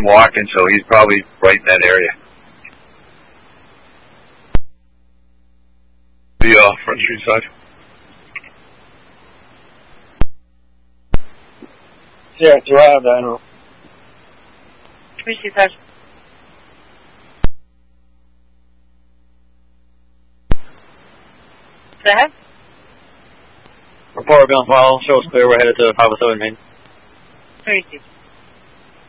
him walking, so he's probably right in that area. The Front Street side. Yeah, do I have that? 365. Go ahead. Report will be on file. Show us clear. We're headed to 507 Main. 32.